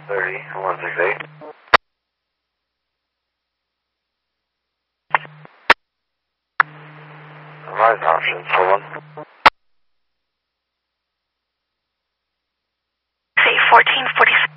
30 and 168. Revised options, hold on. Say 1446.